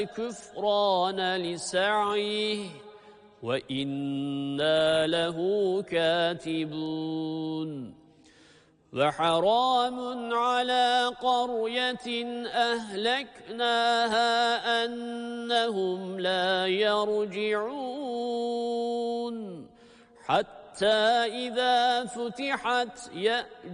كفران لسعيه وإنا له كاتبون وحرام على قرية أهلكناها أنهم لا يرجعون حتى إذا فتحت